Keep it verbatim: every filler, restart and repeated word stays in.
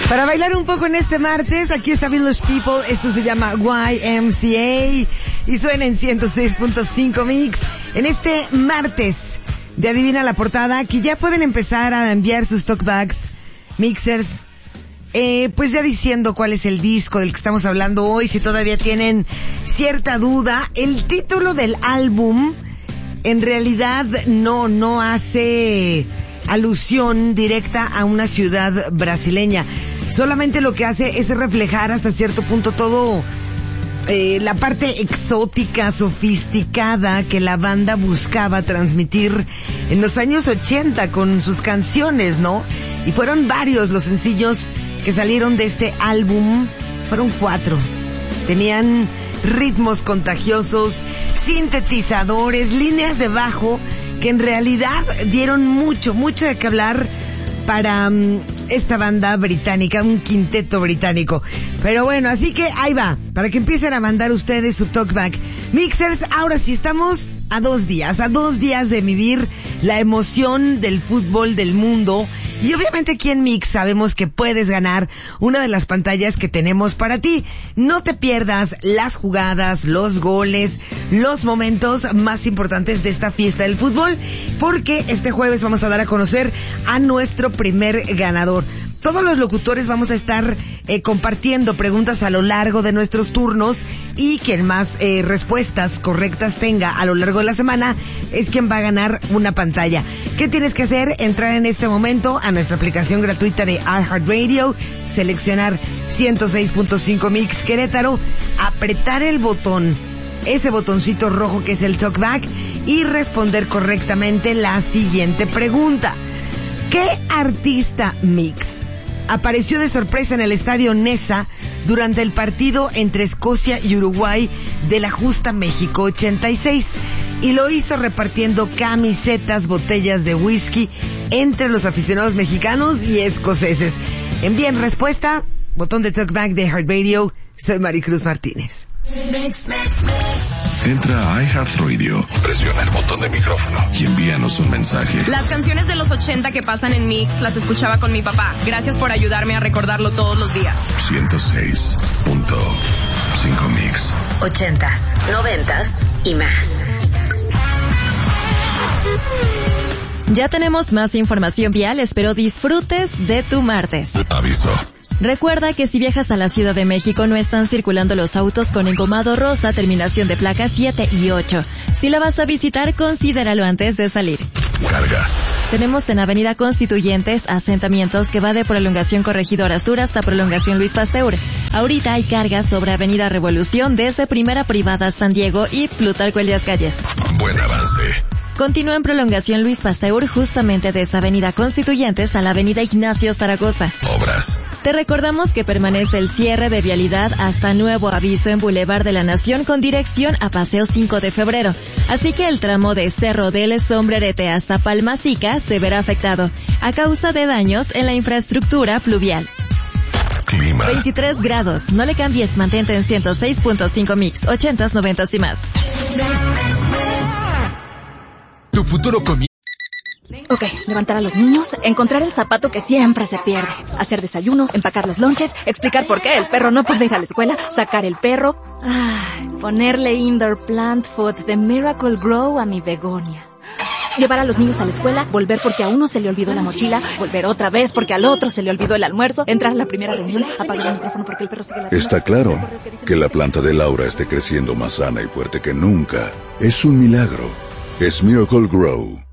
Para bailar un poco en este martes, aquí está Village People, esto se llama Y M C A y suena en ciento seis punto cinco Mix. En este martes de Adivina la Portada, que ya pueden empezar a enviar sus talkbacks, mixers, eh, pues ya diciendo cuál es el disco del que estamos hablando hoy, si todavía tienen cierta duda. El título del álbum en realidad no, no hace alusión directa a una ciudad brasileña. Solamente lo que hace es reflejar hasta cierto punto todo eh, la parte exótica, sofisticada que la banda buscaba transmitir en los años ochenta con sus canciones, ¿no? Y fueron varios los sencillos que salieron de este álbum. Fueron cuatro. Tenían ritmos contagiosos, sintetizadores, líneas de bajo que en realidad dieron mucho, mucho de qué hablar para um, esta banda británica, un quinteto británico. Pero bueno, así que ahí va, para que empiecen a mandar ustedes su talkback. Mixers, ahora sí estamos a dos días, a dos días de vivir la emoción del fútbol del mundo. Y obviamente aquí en Mix sabemos que puedes ganar una de las pantallas que tenemos para ti. No te pierdas las jugadas, los goles, los momentos más importantes de esta fiesta del fútbol, porque este jueves vamos a dar a conocer a nuestro primer ganador. Todos los locutores vamos a estar eh, compartiendo preguntas a lo largo de nuestros turnos, y quien más eh, respuestas correctas tenga a lo largo de la semana es quien va a ganar una pantalla. ¿Qué tienes que hacer? Entrar en este momento a nuestra aplicación gratuita de iHeartRadio, seleccionar ciento seis punto cinco Mix Querétaro, apretar el botón, ese botoncito rojo que es el talkback, y responder correctamente la siguiente pregunta. ¿Qué artista Mix apareció de sorpresa en el estadio Nesa durante el partido entre Escocia y Uruguay de la justa México ochenta y seis? Y lo hizo repartiendo camisetas, botellas de whisky entre los aficionados mexicanos y escoceses. Envíen respuesta, botón de talkback de Heart Radio. Soy Maricruz Martínez. Entra a iHeartRadio, presiona el botón de micrófono y envíanos un mensaje. Las canciones de los ochenta que pasan en Mix las escuchaba con mi papá. Gracias por ayudarme a recordarlo todos los días. ciento seis punto cinco Mix. Ochentas, noventas y más. Ya tenemos más información vial, espero disfrutes de tu martes. Aviso. Recuerda que si viajas a la Ciudad de México no están circulando los autos con engomado rosa, terminación de placas siete y ocho. Si la vas a visitar, considéralo antes de salir. Carga. Tenemos en Avenida Constituyentes asentamientos que va de Prolongación Corregidora Sur hasta Prolongación Luis Pasteur. Ahorita hay cargas sobre Avenida Revolución desde Primera Privada San Diego y Plutarco Elías Calles. Buen avance. Continúa en Prolongación Luis Pasteur justamente desde Avenida Constituyentes a la Avenida Ignacio Zaragoza. Obras. Te recordamos que permanece el cierre de vialidad hasta nuevo aviso en Boulevard de la Nación con dirección a Paseo cinco de febrero. Así que el tramo de Cerro del Sombrerete hasta Palmacica se verá afectado a causa de daños en la infraestructura pluvial. Clima. veintitrés grados. No le cambies, mantente en ciento seis punto cinco Mix, ochentas, noventas y más. Tu futuro comienza. Ok, levantar a los niños, encontrar el zapato que siempre se pierde, hacer desayuno, empacar los lonches, explicar por qué el perro no puede ir a la escuela, sacar el perro, ay, ponerle indoor plant food de Miracle Grow a mi begonia. Llevar a los niños a la escuela, volver porque a uno se le olvidó la mochila, volver otra vez porque al otro se le olvidó el almuerzo, entrar a la primera reunión, apagar el micrófono porque el perro sigue la... Está claro que la planta de Laura esté creciendo más sana y fuerte que nunca. Es un milagro. Es Miracle Grow.